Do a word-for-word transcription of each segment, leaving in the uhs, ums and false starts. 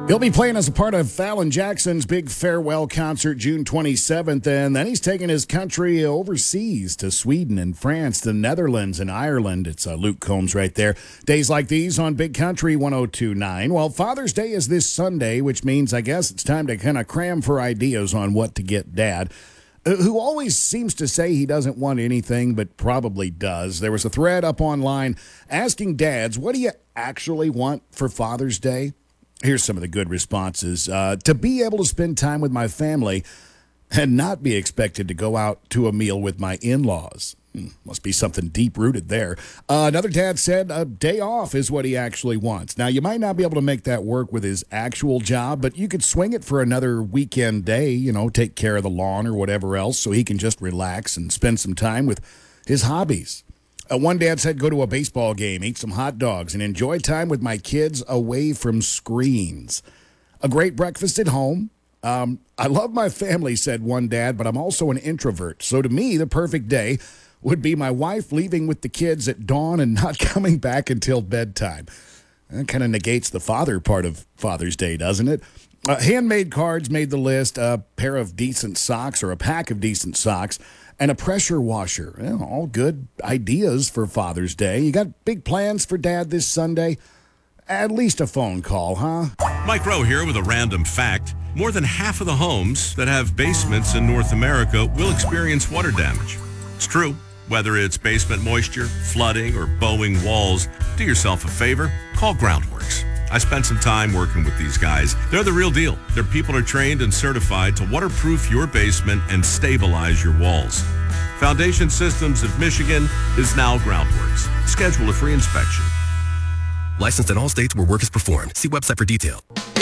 He'll be playing as a part of Fallon Jackson's big farewell concert June twenty-seventh, and then he's taking his country overseas to Sweden and France, the Netherlands and Ireland. It's uh, Luke Combs right there. Days like these on Big Country one oh two point nine. Well, Father's Day is this Sunday, which means I guess it's time to kind of cram for ideas on what to get Dad, who always seems to say he doesn't want anything, but probably does. There was a thread up online asking dads, what do you actually want for Father's Day? Here's some of the good responses. Uh, to be able to spend time with my family and not be expected to go out to a meal with my in-laws. Hmm, must be something deep-rooted there. Uh, another dad said a day off is what he actually wants. Now, you might not be able to make that work with his actual job, but you could swing it for another weekend day, you know, take care of the lawn or whatever else so he can just relax and spend some time with his hobbies. Uh, one dad said go to a baseball game, eat some hot dogs, and enjoy time with my kids away from screens. A great breakfast at home. Um, I love my family, said one dad, but I'm also an introvert. So to me, the perfect day would be my wife leaving with the kids at dawn and not coming back until bedtime. That kind of negates the father part of Father's Day, doesn't it? Uh, handmade cards made the list. A pair of decent socks or a pack of decent socks. And a pressure washer. Well, all good ideas for Father's Day. You got big plans for Dad this Sunday? At least a phone call, huh? Mike Rowe here with a random fact. More than half of the homes that have basements in North America will experience water damage. It's true. Whether it's basement moisture, flooding, or bowing walls, do yourself a favor. Call Groundworks. I spent some time working with these guys. They're the real deal. Their people are trained and certified to waterproof your basement and stabilize your walls. Foundation Systems of Michigan is now Groundworks. Schedule a free inspection. Licensed in all states where work is performed. See website for detail.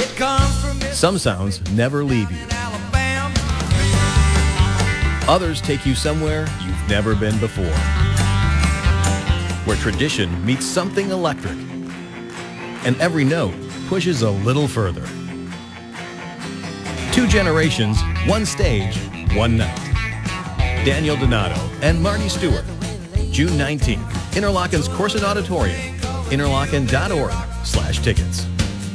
Some sounds never leave you. Others take you somewhere you've never been before. Where tradition meets something electric. And every note pushes a little further. Two generations, one stage, one night. Daniel Donato and Marty Stewart. June nineteenth, Interlochen's Corset Auditorium. Interlochen.org slash tickets.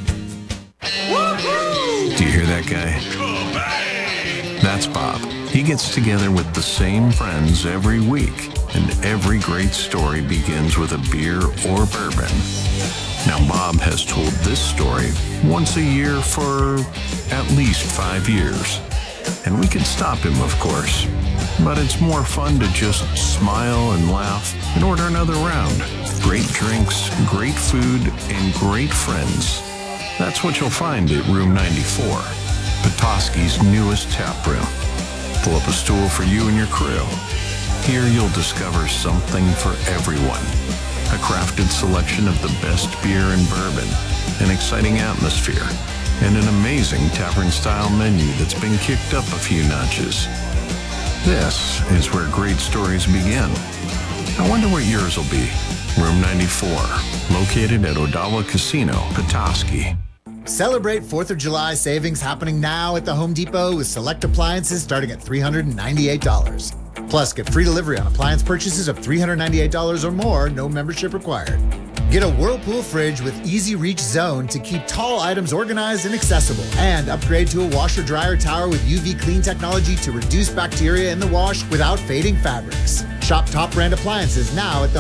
Do you hear that guy? That's Bob. He gets together with the same friends every week, and every great story begins with a beer or bourbon. Now, Bob has told this story once a year for at least five years. And we could stop him, of course. But it's more fun to just smile and laugh and order another round. Great drinks, great food, and great friends. That's what you'll find at Room ninety-four, Petoskey's newest tap room. Pull up a stool for you and your crew. Here you'll discover something for everyone. A crafted selection of the best beer and bourbon, an exciting atmosphere, and an amazing tavern-style menu that's been kicked up a few notches. This is where great stories begin. I wonder what yours will be. Room ninety-four, located at Odawa Casino, Petoskey. Celebrate fourth of July savings happening now at the Home Depot with select appliances starting at three hundred ninety-eight dollars. Plus, get free delivery on appliance purchases of three hundred ninety-eight dollars or more, no membership required. Get a Whirlpool fridge with Easy Reach Zone to keep tall items organized and accessible. And upgrade to a washer-dryer tower with U V clean technology to reduce bacteria in the wash without fading fabrics. Shop top brand appliances now at the